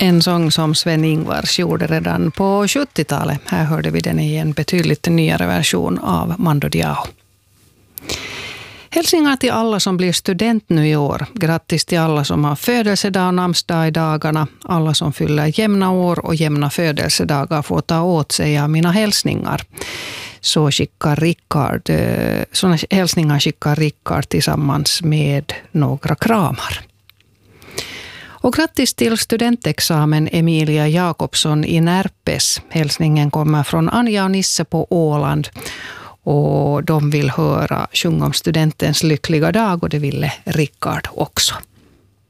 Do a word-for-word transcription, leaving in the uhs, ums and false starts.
En sång som Sven-Ingvars gjorde redan på sjuttiotalet. Här hörde vi den i en betydligt nyare version av Mando Diao. Hälsningar till alla som blir student nu i år. Grattis till alla som har födelsedag och namnsdag i dagarna. Alla som fyller jämna år och jämna födelsedagar får ta åt sig av mina hälsningar. Så skickar Rickard, sådana hälsningar skickar Rickard tillsammans med några kramar. Och grattis till studentexamen Emilia Jakobsson i Närpes. Hälsningen kommer från Anja och Nisse på Åland. Och de vill höra sjunga om studentens lyckliga dag och det ville Rickard också.